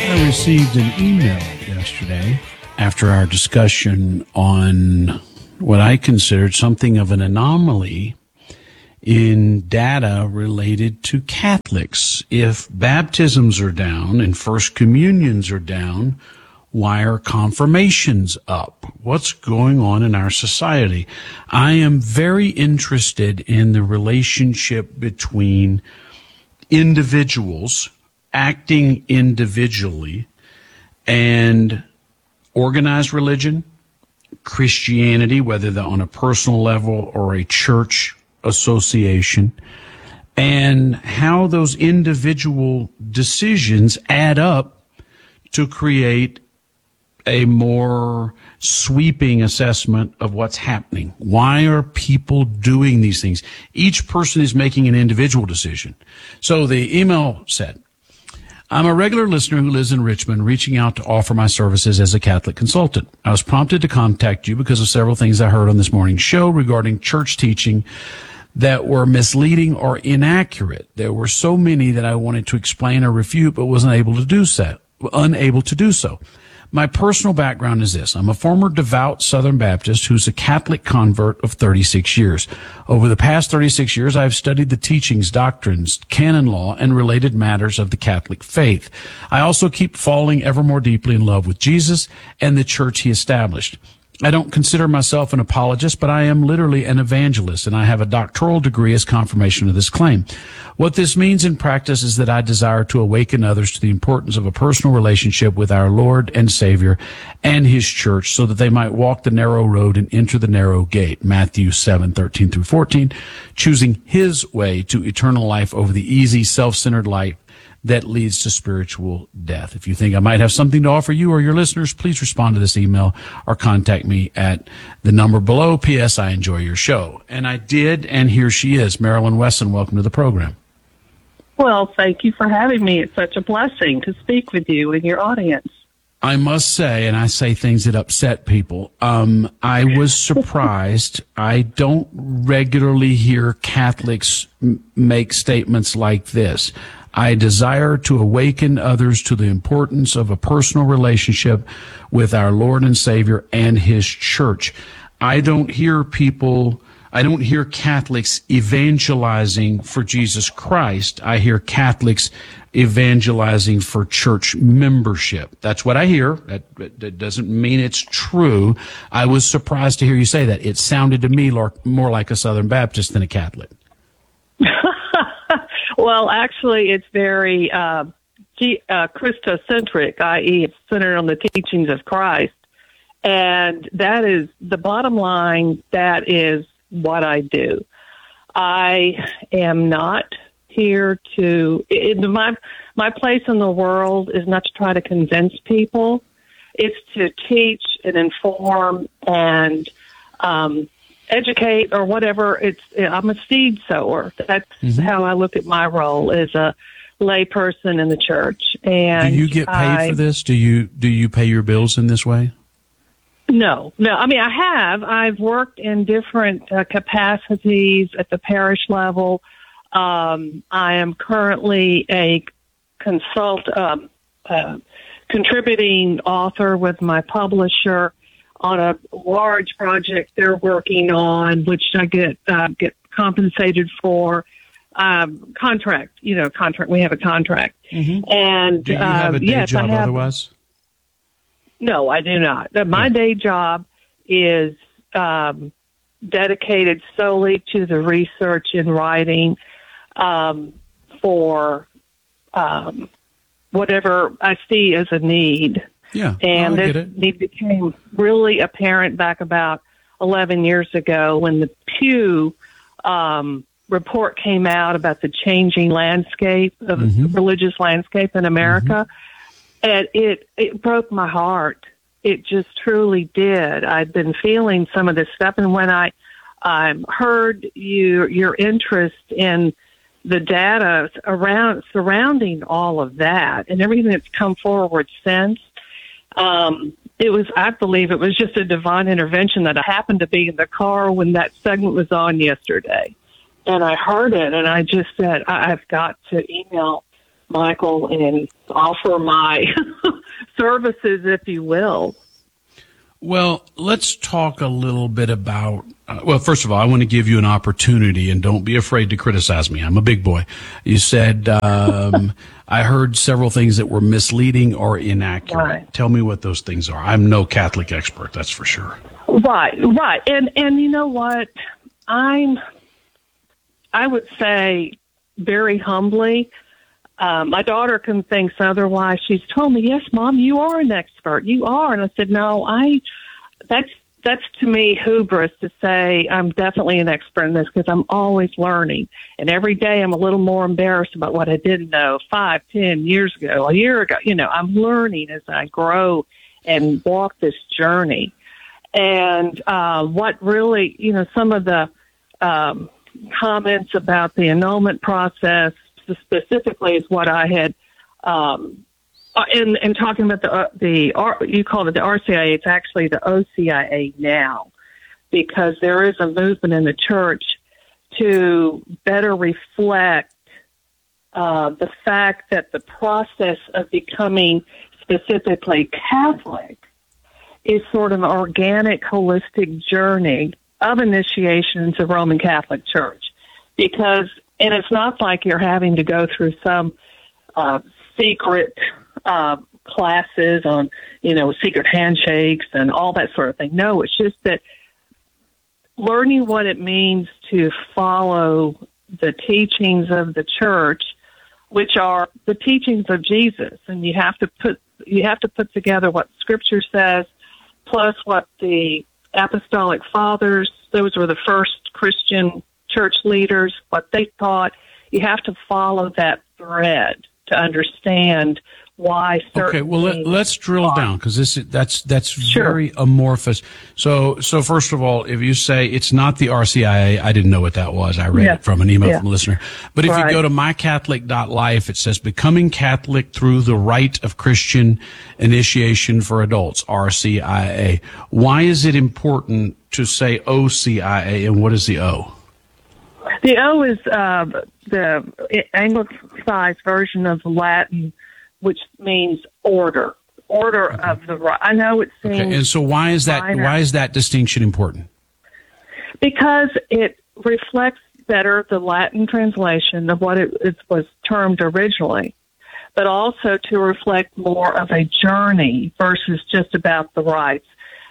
I received an email yesterday after our discussion on what I considered something of an anomaly in data related to Catholics. If baptisms are down and first communions are down, why are confirmations up? What's going on in our society? I am very interested in the relationship between individuals acting individually and organized religion, Christianity, whether they're on a personal level or a church association, and how those individual decisions add up to create a more sweeping assessment of what's happening. Why are people doing these things? Each person is making an individual decision. So the email said, I'm a regular listener who lives in Richmond, reaching out to offer my services as a Catholic consultant. I was prompted to contact you because of several things I heard on this morning's show regarding church teaching that were misleading or inaccurate. There were so many that I wanted to explain or refute, but was unable to do so. My personal background is this. I'm a former devout Southern Baptist who's a Catholic convert of 36 years. Over the past 36 years, I've studied the teachings, doctrines, canon law, and related matters of the Catholic faith. I also keep falling ever more deeply in love with Jesus and the church he established. I don't consider myself an apologist, but I am literally an evangelist, and I have a doctoral degree as confirmation of this claim. What this means in practice is that I desire to awaken others to the importance of a personal relationship with our Lord and Savior and His church so that they might walk the narrow road and enter the narrow gate, Matthew 7:13 through 14, choosing His way to eternal life over the easy, self-centered life that leads to spiritual death. If you think I might have something to offer you or your listeners, please respond to this email or contact me at the number below. P.S. I enjoy your show. And I did, and here she is. Marilyn Wesson, welcome to the program. Well, thank you for having me. It's such a blessing to speak with you and your audience. I must say, and I say things that upset people, I was surprised. I don't regularly hear Catholics make statements like this. I desire to awaken others to the importance of a personal relationship with our Lord and Savior and His church. I don't hear Catholics evangelizing for Jesus Christ. I hear Catholics evangelizing for church membership. That's what I hear. That doesn't mean it's true. I was surprised to hear you say that. It sounded to me more like a Southern Baptist than a Catholic. Well, actually, it's very Christocentric, i.e., it's centered on the teachings of Christ. And that is the bottom line. That is what I do. I am not here to, my place in the world is not to try to convince people. It's to teach and inform and educate or whatever. I'm a seed sower. That's how I look at my role as a lay person in the church. And do you get paid for this? Do you pay your bills in this way? No. I mean, I've worked in different capacities at the parish level. I am currently a contributing author with my publisher on a large project they're working on, which I get compensated for. Contract. We have a contract. Mm-hmm. And do you have a day yes, job otherwise? No, I do not. My day job is dedicated solely to the research and writing for whatever I see as a need. Yeah, and this need became really apparent back about 11 years ago when the Pew report came out about the changing landscape of religious landscape in America. And it broke my heart. It just truly did. I've been feeling some of this stuff. And when I heard your interest in the data surrounding all of that and everything that's come forward since, I believe it was just a divine intervention that I happened to be in the car when that segment was on yesterday. And I heard it, and I just said, I've got to email Michael, and offer my services, if you will. Well, let's talk a little bit about, well, first of all, I want to give you an opportunity, and don't be afraid to criticize me. I'm a big boy. You said, I heard several things that were misleading or inaccurate. Right. Tell me what those things are. I'm no Catholic expert, that's for sure. Right. And you know what? I would say very humbly, my daughter can think otherwise. She's told me, yes, Mom, you are an expert. You are. And I said, no, that's to me hubris to say I'm definitely an expert in this, because I'm always learning. And every day I'm a little more embarrassed about what I didn't know 5, 10 years ago, a year ago. I'm learning as I grow and walk this journey. And what really, some of the comments about the annulment process specifically is what I had, in talking about you called it the RCIA, it's actually the OCIA now, because there is a movement in the church to better reflect the fact that the process of becoming specifically Catholic is sort of an organic, holistic journey of initiation into Roman Catholic Church. And it's not like you're having to go through some secret classes on, secret handshakes and all that sort of thing. No, it's just that learning what it means to follow the teachings of the church, which are the teachings of Jesus. And you have to put together what Scripture says, plus what the Apostolic Fathers, those were the first Christian church leaders, what they thought. You have to follow that thread to understand why certain. Okay, well let's drill down, because that's Sure. very amorphous. So first of all, if you say it's not the RCIA, I didn't know what that was. I read it from an email from a listener. But if you go to mycatholic.life, it says becoming Catholic through the rite of Christian initiation for adults, RCIA. Why is it important to say OCIA, and what is the O? The O is the anglicized version of Latin, which means order of the right. I know it seems. Okay, and so why is that? minor, Why is that distinction important? Because it reflects better the Latin translation of what it was termed originally, but also to reflect more of a journey versus just about the rites.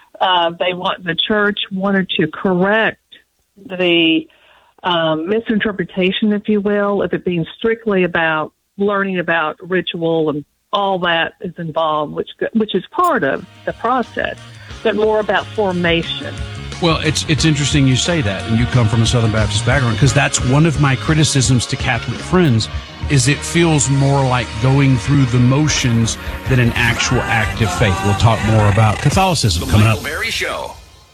The church wanted to correct the misinterpretation, if you will, of it being strictly about learning about ritual and all that is involved, which is part of the process, but more about formation. Well, it's interesting you say that, and you come from a Southern Baptist background, because that's one of my criticisms to Catholic friends, is it feels more like going through the motions than an actual act of faith. We'll talk more about Catholicism coming up. Michael Berry Show.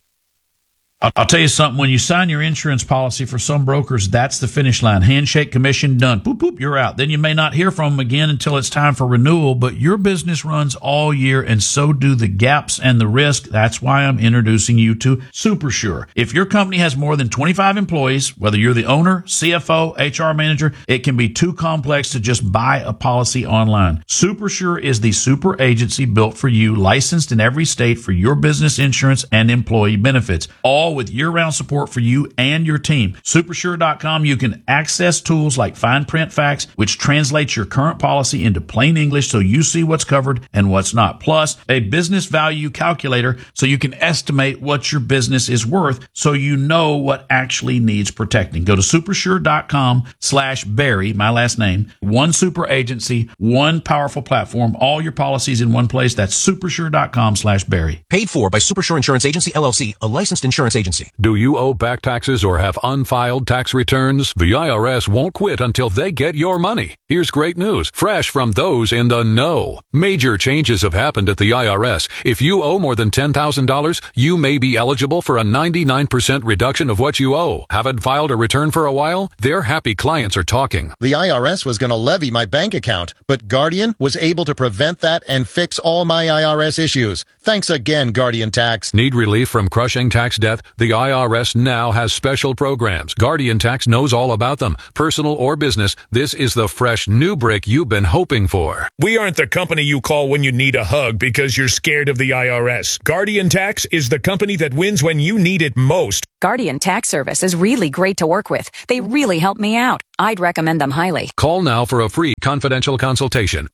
I'll tell you something. When you sign your insurance policy, for some brokers, that's the finish line. Handshake, commission, done. Boop, boop, you're out. Then you may not hear from them again until it's time for renewal, but your business runs all year, and so do the gaps and the risk. That's why I'm introducing you to SuperSure. If your company has more than 25 employees, whether you're the owner, CFO, HR manager, it can be too complex to just buy a policy online. SuperSure is the super agency built for you, licensed in every state for your business insurance and employee benefits, all with year-round support for you and your team. Supersure.com, you can access tools like Fine Print Facts, which translates your current policy into plain English so you see what's covered and what's not. Plus, a business value calculator so you can estimate what your business is worth so you know what actually needs protecting. Go to supersure.com/Barry, my last name. One super agency, one powerful platform, all your policies in one place. That's supersure.com/Barry. Paid for by Supersure Insurance Agency, LLC, a licensed insurance agency. Do you owe back taxes or have unfiled tax returns? The IRS won't quit until they get your money. Here's great news, fresh from those in the know. Major changes have happened at the IRS. If you owe more than $10,000, you may be eligible for a 99% reduction of what you owe. Haven't filed a return for a while? Their happy clients are talking. The IRS was going to levy my bank account, but Guardian was able to prevent that and fix all my IRS issues. Thanks again, Guardian Tax. Need relief from crushing tax debt? The IRS now has special programs. Guardian Tax knows all about them. Personal or business, this is the fresh new brick you've been hoping for. We aren't the company you call when you need a hug because you're scared of the IRS. Guardian Tax is the company that wins when you need it most. Guardian Tax Service is really great to work with. They really help me out. I'd recommend them highly. Call now for a free confidential consultation.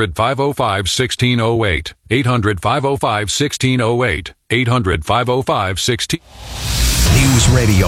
800-505-1608. 800-505-1608. 800-505-1608. News Radio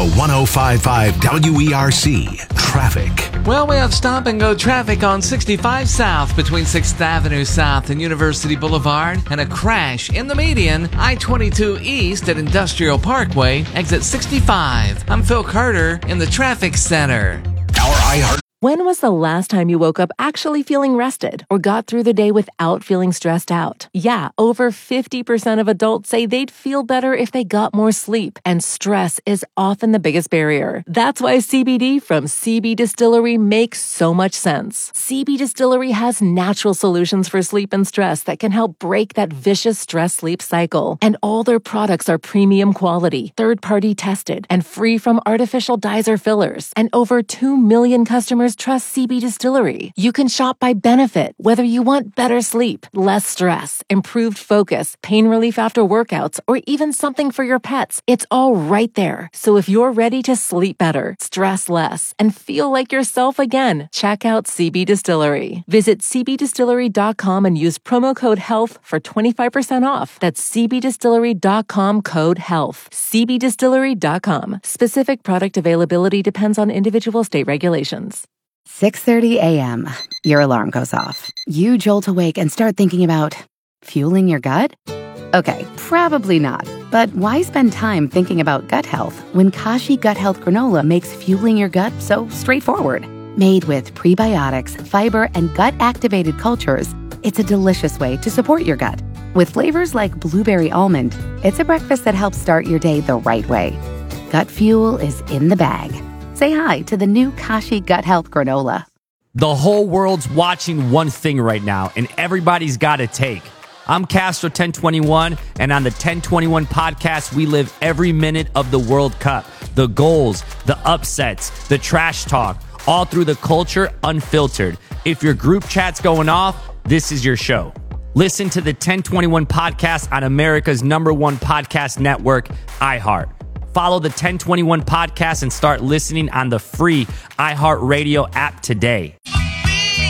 105.5 WERC. Traffic. Well, we have stop-and-go traffic on 65 South between 6th Avenue South and University Boulevard, and a crash in the median, I-22 East at Industrial Parkway, exit 65. I'm Phil Carter in the Traffic Center. Our iHeart. When was the last time you woke up actually feeling rested or got through the day without feeling stressed out? Yeah, over 50% of adults say they'd feel better if they got more sleep, and stress is often the biggest barrier. That's why CBD from CB Distillery makes so much sense. CB Distillery has natural solutions for sleep and stress that can help break that vicious stress-sleep cycle. And all their products are premium quality, third-party tested, and free from artificial dyes or fillers. And over 2 million customers trust CB Distillery. You can shop by benefit, whether you want better sleep, less stress, improved focus, pain relief after workouts, or even something for your pets. It's all right there. So if you're ready to sleep better, stress less, and feel like yourself again, check out CB Distillery. Visit cbdistillery.com and use promo code HEALTH for 25% off. That's cbdistillery.com, code HEALTH. cbdistillery.com. Specific product availability depends on individual state regulations. 6:30 a.m. Your alarm goes off. You jolt awake and start thinking about fueling your gut? Okay, probably not. But why spend time thinking about gut health when Kashi Gut Health Granola makes fueling your gut so straightforward? Made with prebiotics, fiber, and gut-activated cultures, it's a delicious way to support your gut. With flavors like blueberry almond, it's a breakfast that helps start your day the right way. Gut fuel is in the bag. Say hi to the new Kashi Gut Health Granola. The whole world's watching one thing right now, and everybody's got a take. I'm Castro 1021, and on the 1021 podcast, we live every minute of the World Cup. The goals, the upsets, the trash talk, all through the culture, unfiltered. If your group chat's going off, this is your show. Listen to the 1021 podcast on America's #1 podcast network, iHeart. Follow the 1021 podcast and start listening on the free iHeartRadio app today.